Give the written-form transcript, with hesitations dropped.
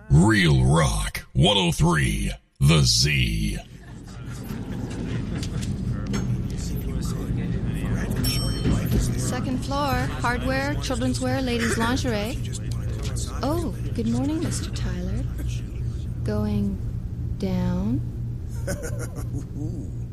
Real Rock 103, The Z. Second floor, hardware, children's wear, ladies' lingerie. Oh, good morning, Mr. Tyler. Going down?